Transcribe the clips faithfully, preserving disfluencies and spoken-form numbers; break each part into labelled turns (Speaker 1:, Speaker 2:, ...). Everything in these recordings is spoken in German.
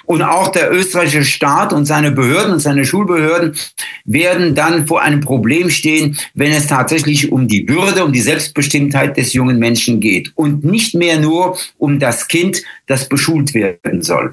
Speaker 1: Und auch der österreichische Staat und seine Behörden und seine Schulbehörden werden dann vor einem Problem stehen, wenn es tatsächlich um die Würde, um die Selbstbestimmtheit des jungen Menschen geht und nicht mehr nur um das Kind, das beschult werden soll.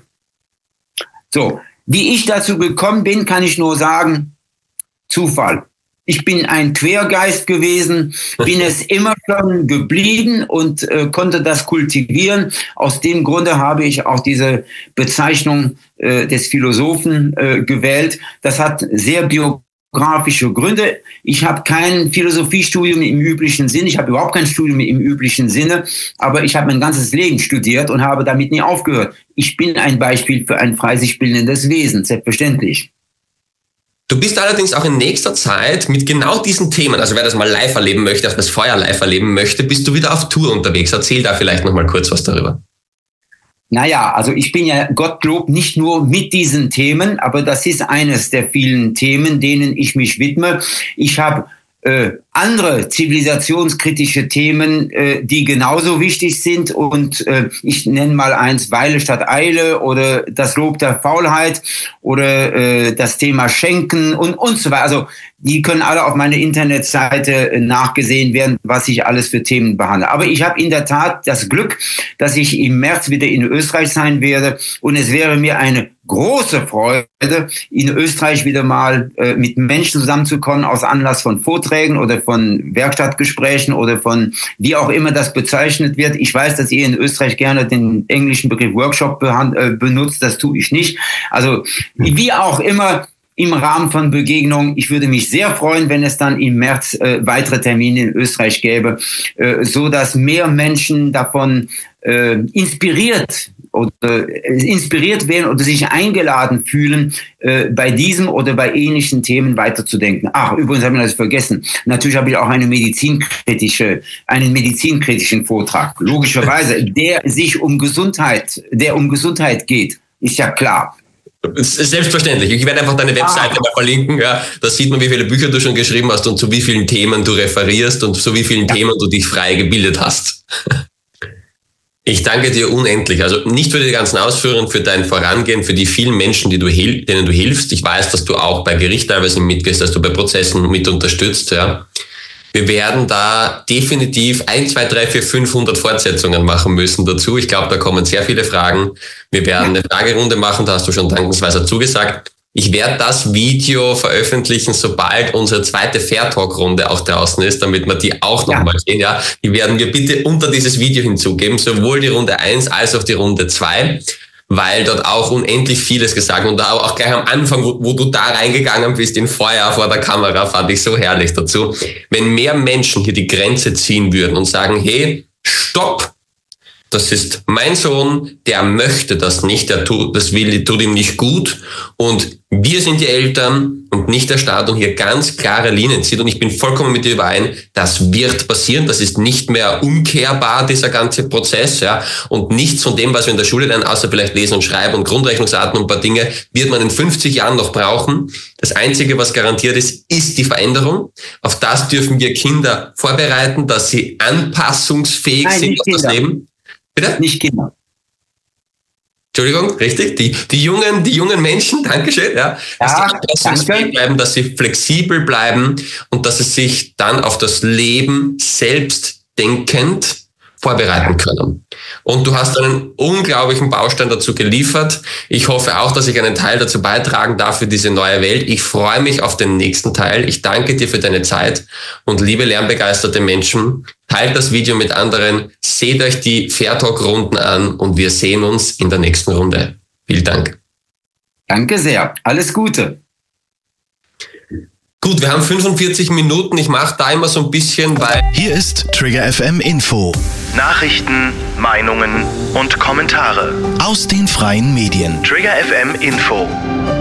Speaker 1: So, wie ich dazu gekommen bin, kann ich nur sagen, Zufall. Ich bin ein Quergeist gewesen, bin es immer schon geblieben und äh, konnte das kultivieren. Aus dem Grunde habe ich auch diese Bezeichnung äh, des Philosophen äh, gewählt. Das hat sehr biografische Gründe. Ich habe kein Philosophiestudium im üblichen Sinne. Ich habe überhaupt kein Studium im üblichen Sinne. Aber ich habe mein ganzes Leben studiert und habe damit nie aufgehört. Ich bin ein Beispiel für ein frei sich bildendes Wesen, selbstverständlich.
Speaker 2: Du bist allerdings auch in nächster Zeit mit genau diesen Themen, also wer das mal live erleben möchte, also das Feuer live erleben möchte, bist du wieder auf Tour unterwegs. Erzähl da vielleicht noch mal kurz was darüber.
Speaker 1: Naja, also ich bin ja Gottlob nicht nur mit diesen Themen, aber das ist eines der vielen Themen, denen ich mich widme. Ich habe äh, andere zivilisationskritische Themen, äh, die genauso wichtig sind und äh, ich nenne mal eins Weile statt Eile oder das Lob der Faulheit oder äh, das Thema Schenken und und so weiter. Also die können alle auf meiner Internetseite äh, nachgesehen werden, was ich alles für Themen behandle. Aber ich habe in der Tat das Glück, dass ich im März wieder in Österreich sein werde und es wäre mir eine große Freude, in Österreich wieder mal äh, mit Menschen zusammenzukommen aus Anlass von Vorträgen oder von Werkstattgesprächen oder von wie auch immer das bezeichnet wird. Ich weiß, dass ihr in Österreich gerne den englischen Begriff Workshop behand, äh, benutzt, das tue ich nicht. Also wie auch immer im Rahmen von Begegnungen. Ich würde mich sehr freuen, wenn es dann im März äh, weitere Termine in Österreich gäbe, äh, so dass mehr Menschen davon äh, inspiriert oder inspiriert werden oder sich eingeladen fühlen, äh, bei diesem oder bei ähnlichen Themen weiterzudenken. Ach, übrigens habe ich das vergessen. Natürlich habe ich auch eine medizinkritische, einen medizinkritischen Vortrag. Logischerweise, der sich um Gesundheit, der um Gesundheit geht, ist ja klar.
Speaker 2: Selbstverständlich. Ich werde einfach deine Webseite ah. mal verlinken. Ja. Da sieht man, wie viele Bücher du schon geschrieben hast und zu wie vielen Themen du referierst und zu wie vielen ja. Themen du dich frei gebildet hast. Ich danke dir unendlich. Also nicht für die ganzen Ausführungen, für dein Vorangehen, für die vielen Menschen, die du hil- denen du hilfst. Ich weiß, dass du auch bei Gericht teilweise mitgehst, dass du bei Prozessen mit unterstützt. Ja. Wir werden da definitiv ein, zwei, drei, vier, fünfhundert Fortsetzungen machen müssen dazu. Ich glaube, da kommen sehr viele Fragen. Wir werden eine Fragerunde machen, da hast du schon dankensweise zugesagt. Ich werde das Video veröffentlichen, sobald unsere zweite Fair-Talk-Runde auch draußen ist, damit wir die auch
Speaker 1: ja.
Speaker 2: nochmal sehen. Ja, die werden wir bitte unter dieses Video hinzugeben, sowohl die Runde eins als auch die Runde zwei, weil dort auch unendlich vieles gesagt und da auch gleich am Anfang, wo, wo du da reingegangen bist, in Feuer vor der Kamera, fand ich so herrlich dazu. Wenn mehr Menschen hier die Grenze ziehen würden und sagen, hey, stopp! Das ist mein Sohn, der möchte das nicht, der tut, das will, tut ihm nicht gut und wir sind die Eltern und nicht der Staat und hier ganz klare Linien zieht und ich bin vollkommen mit dir überein, das wird passieren, das ist nicht mehr umkehrbar, dieser ganze Prozess, ja, und nichts von dem, was wir in der Schule lernen, außer vielleicht Lesen und Schreiben und Grundrechnungsarten und ein paar Dinge, wird man in fünfzig Jahren noch brauchen. Das Einzige, was garantiert ist, ist die Veränderung. Auf das dürfen wir Kinder vorbereiten, dass sie anpassungsfähig
Speaker 1: Nein,
Speaker 2: sind auf das Leben. Bitte?
Speaker 1: Nicht Kinder.
Speaker 2: Entschuldigung, richtig? Die, die jungen, die jungen Menschen, Dankeschön, ja, dass
Speaker 1: ja,
Speaker 2: die anpassungsfähig bleiben, dass sie flexibel bleiben und dass sie sich dann auf das Leben selbst denkend vorbereiten können. Und du hast einen unglaublichen Baustein dazu geliefert. Ich hoffe auch, dass ich einen Teil dazu beitragen darf für diese neue Welt. Ich freue mich auf den nächsten Teil. Ich danke dir für deine Zeit und liebe lernbegeisterte Menschen, teilt das Video mit anderen, seht euch die Fair-Talk-Runden an und wir sehen uns in der nächsten Runde. Vielen Dank.
Speaker 1: Danke sehr. Alles Gute.
Speaker 2: Gut, wir haben fünfundvierzig Minuten. Ich mache da immer so ein bisschen, weil...
Speaker 3: Hier ist Trigger F M Info.
Speaker 4: Nachrichten, Meinungen und Kommentare
Speaker 3: aus den freien Medien.
Speaker 4: Trigger F M Info.